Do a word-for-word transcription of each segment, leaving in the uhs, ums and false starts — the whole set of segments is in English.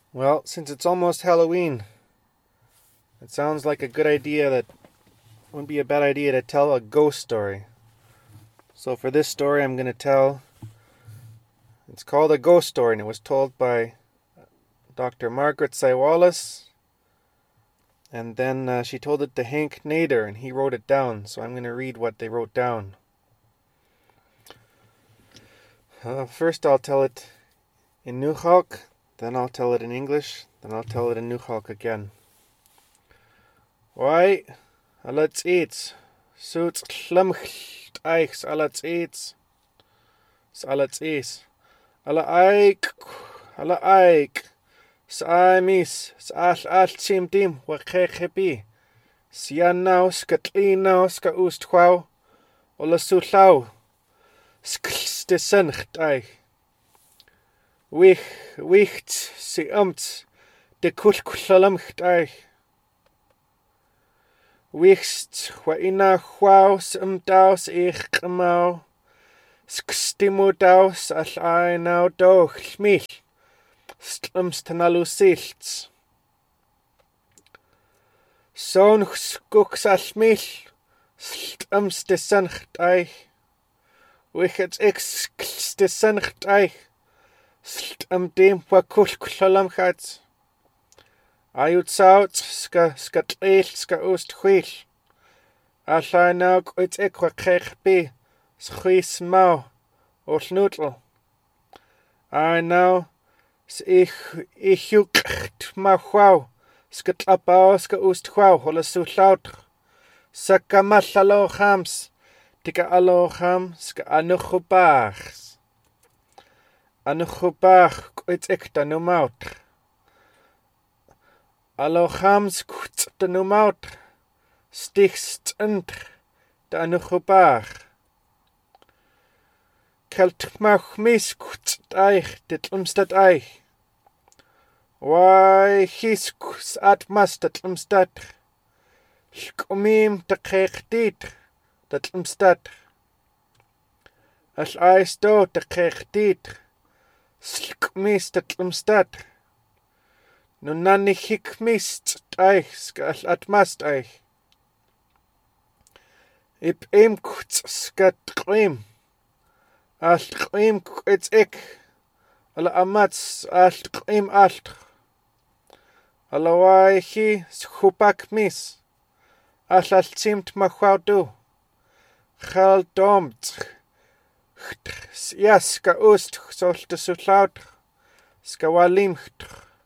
Well, since it's almost Halloween, it sounds like a good idea that wouldn't be a bad idea to tell a ghost story. So for this story I'm going to tell, it's called A Ghost Story, and it was told by Doctor Margaret Cy Wallace, and then uh, she told it to Hank Nader, and he wrote it down, so I'm going to read what they wrote down. Uh, first I'll tell it in Nuxalk, then I'll tell it in English, then I'll tell it in Nuxalk again. Why, let's eat. Suits klimcht eichs, let's eat. Let's eat. Alla eik, alla eik. Saamis, saal al tim dim, wakechebi. Sianau, skatlinau, ska oostchwau, olla sulau. Sklstesencht eich. Wich, wicht, si amt, de kulkulamcht eich. Wichst, wa ina chwaus um daus ich gemau. Skstimu daus al ainau doch mich. Stlumst nalu silts. Son skuks al mich. Stlumst de sancht eich. Wichets ex de sancht eich. Stlum dem wa kulkulam gaat. Ayut saut ska ska tleil ska oost chwil. Alla naw gwyd ec wa chech bi. Schwys mau. Oll noodle. A naw. S ich ich ucht ma chwaw. Ska tlapao ska oost chwaw. Hola su llaut. Ska mallalo chams. Tika alo cham. Ska anuchu bach. Anuchu bach gwyd ec da no maut. Allo chams kwt de noemout. Stichst ent de anuchobach. Kelt mach mis kwt eich dit umstad eich. Wai chis kus at mas dat umstad. Schkumim de kech dit dat umstad. As eis do de kech dit. Schkumis dat umstad. Nu nanny hik mist eich, skal at mast eich. Ip eim kwts skat qim. Al qim kwts ek. Ala amats al qim alt. Ala wai hi schupak mis. Al al timt ma chwaudu. Chal domt. Ja, ska oost, solte sutlaut. Ska walimcht.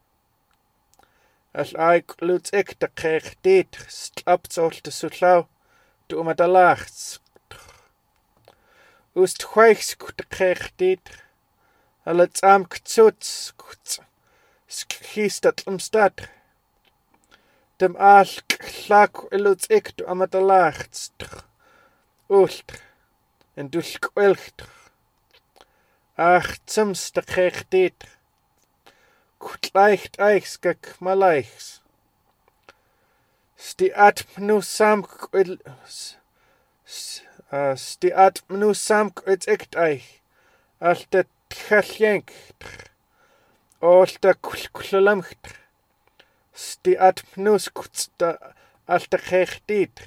Al aik luts ek de kech dit, slap zolte sutlau, du oma da lachts. Oest chweichs de kech dit, al het am ktsuts, kuts, skis dat umstad. Dem al klak luts ek du oma da lachts, oelt, en du skwelcht. Ach, tsims de kech dit. Leicht eichs gek maleichs. Sti at mnu sam kwil... Sti at mnu sam kwit ekt eich. Al de tcheljenk. Al de kulkulamcht. Sti at mnu skwts da al de chech dit.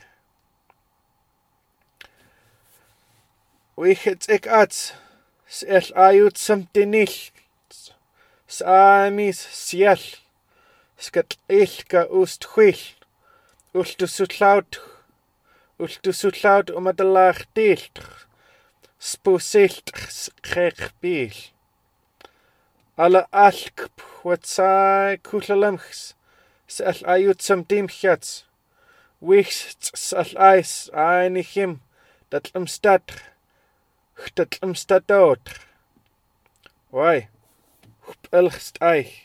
Wichets ek ats. Sel ayut samtinich. Saamis sial. Skat ilka oost chwil. Ultu sutlaut. Ultu sutlaut om ad laag deelt. Spoesilt chech bil. Alle alk wat saai koelalamchs. Sal ayut sam dimchats. Wichst sal ais ainichim. Dat umstad. Dat umstad dood. Wai. So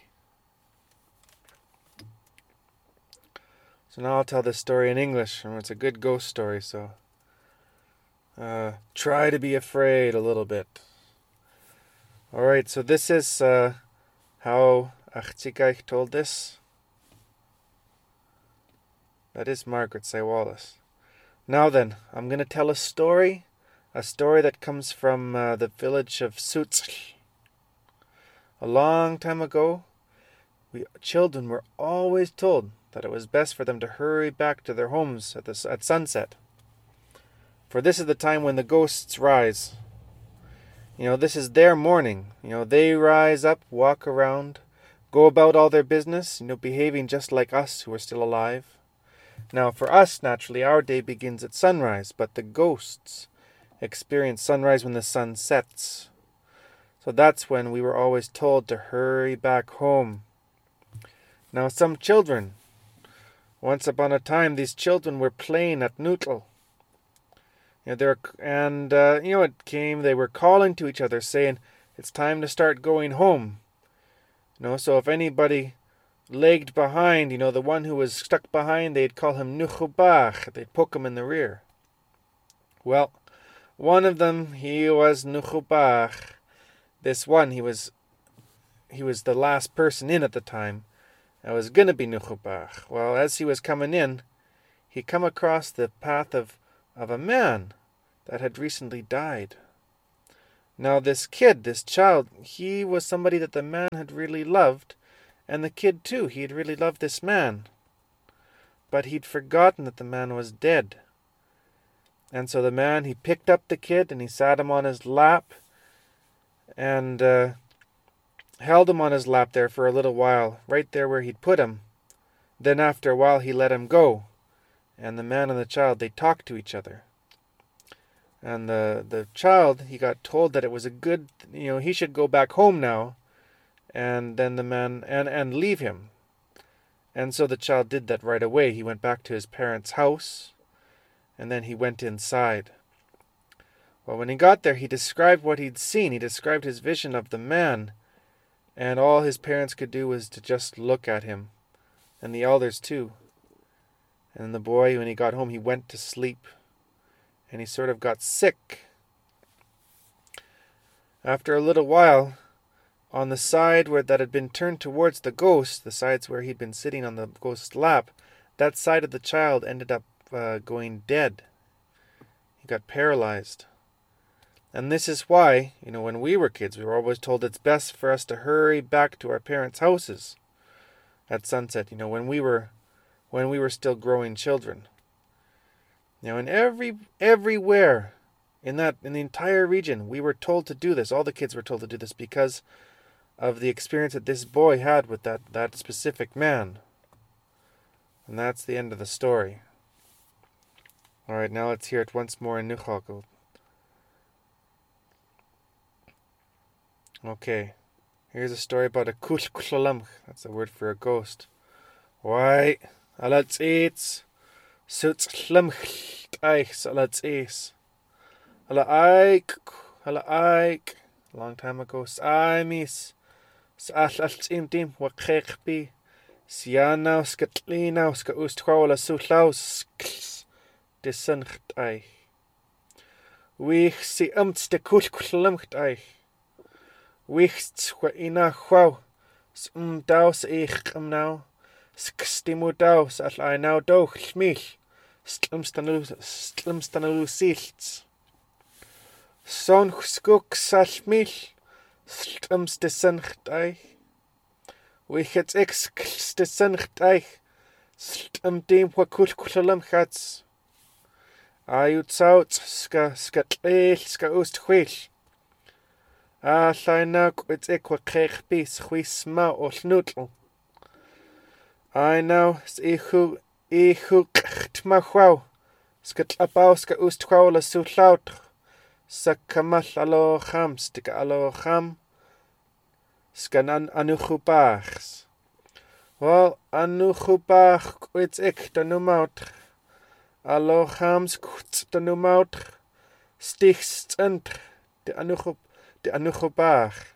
now I'll tell this story in English, and it's a good ghost story, so uh, try to be afraid a little bit. Alright, so this is uh, how Achtzikaich told this. That is Margaret Cy Wallace. Now then, I'm going to tell a story, a story that comes from uh, the village of Sutzl. A long time ago, we children were always told that it was best for them to hurry back to their homes at, the, at sunset. For this is the time when the ghosts rise. You know, this is their morning. You know, they rise up, walk around, go about all their business, you know, behaving just like us who are still alive. Now, for us, naturally, our day begins at sunrise, but the ghosts experience sunrise when the sun sets. So that's when we were always told to hurry back home. Now, some children, once upon a time, these children were playing at Noodle. You know, they're, and, uh, you know, it came, they were calling to each other, saying, it's time to start going home. You know, so if anybody lagged behind, you know, the one who was stuck behind, they'd call him Nuchubach. They'd poke him in the rear. Well, one of them, he was Nuchubach. This one, he was, he was the last person in at the time. It was going to be Nuchubach. Well, as he was coming in, he come across the path of, of a man that had recently died. Now this kid, this child, he was somebody that the man had really loved, and the kid too, he had really loved this man. But he'd forgotten that the man was dead. And so the man, he picked up the kid and he sat him on his lap and uh, held him on his lap there for a little while, right there where he'd put him. Then after a while he let him go. And the man and the child, they talked to each other. And the the child, he got told that it was a good, you know, he should go back home now. And then the man, and, and leave him. And so the child did that right away. He went back to his parents' house. And then he went inside. Well, when he got there, he described what he'd seen. He described his vision of the man. And all his parents could do was to just look at him. And the elders too. And the boy, when he got home, he went to sleep. And he sort of got sick. After a little while, on the side where that had been turned towards the ghost, the sides where he'd been sitting on the ghost's lap, that side of the child ended up uh, going dead. He got paralyzed. And this is why, you know, when we were kids, we were always told it's best for us to hurry back to our parents' houses at sunset, you know, when we were when we were still growing children. You know, and every everywhere in that in the entire region, we were told to do this. All the kids were told to do this because of the experience that this boy had with that, that specific man. And that's the end of the story. Alright, now let's hear it once more in Nuchakal. Okay, here's a story about a kush kushalamch. That's a word for a ghost. Why? Alatz eats. Suits chlamch eichs alatz eats. Ala aik. Ala aik. A long time ago. Sai mis. Sa'al alts im dim wakekbi. Sianau skatlinau ska ustkwala sulaus skls. Desuncht eich. Wich si umts de kush kushalamch eich. Wichts wa ina chwaw. Sum daus eich am now. Skstimu daus al I now doch schmich. Stlumstanu stlumstanu silts. Son skuk salmich. Stlums de suncht eich. Wichets ex de suncht eich. Stlum dem wa kul kulalam chats. Ayut saut ska skatleel ska oost chwil. A llainak wyt equa cech bis chwisma o llnwdl. I now ichu ichu chtma chwaw. Sgat abaw ska ust chwaw la sulawt. Sa kamall alo cham stika alo cham. Sgan an anuchu bachs. Wel anuchu bach wyt ek da numawt. Alo chams kwt da numawt. Stichs ent de anuchu de anuchobach.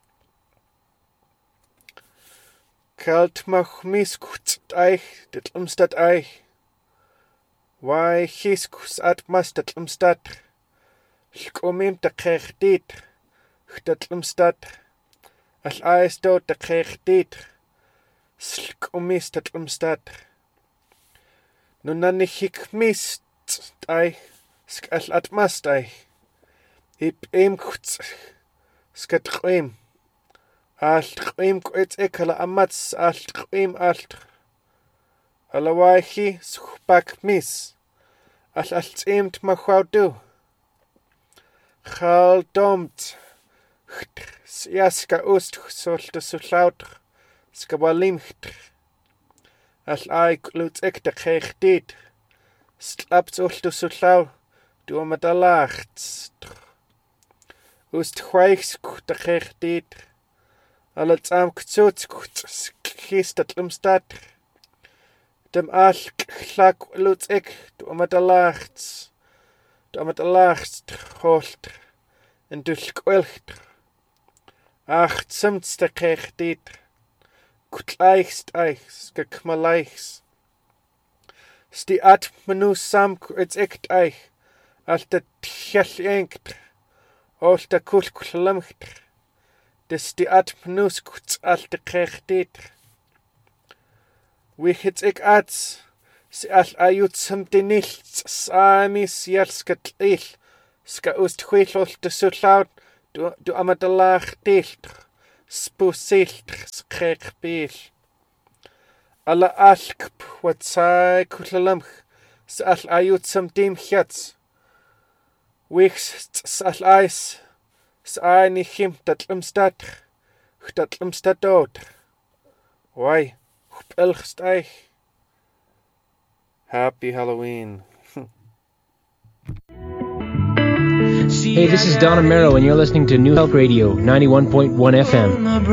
Kalt mach miskut eich, dit umstat eich. Wai chiskus at mastat umstat. Lkomim te kech dit. Chtat umstat. Al eis dot te kech dit. Slkomis tat umstat. Nunani hik mist eich. Sk al at mast eich. Ip eim kuts. Skatrim. Altqim quetz'ik ala amats altqim alt. Alawaihi suhbak mis. Al altsimt mahwaudu. Chal domt. Siaska ust solta sulaut. Skawalimcht. Al ai klutz'ik de khechtit. Slapt solta sulau. Du amadalachts. Ust chweichs de khechtit. Alle tsam ktsut kistat lumstat. Dem al klak lutzek du amadalachts. Du amadalachts holt. En dulkwelcht. Ach tsimts de khechtit. Kutleichst eichs gekmaleichs. Sti at menu sam kutzekt eich. Alta tjallenkt. Olta kulklamcht. Des die atmnus kuts alte krechtit. Wichits ik ats. Si al ayut samte nichts. Samis jalskat il. Ska ust huilolte sulaut. Du, du amadalach tilt. Spusilt skrechbil. Alla alk watsai kulalamch. Si al ayut samtim hjats. Wichs al ais. Sa ni him tatlumstat. Tatlumstadot. Why? Elgstij. Happy Halloween. Hey, this is Don Amero, and you're listening to New Help Radio, ninety-one point one F M.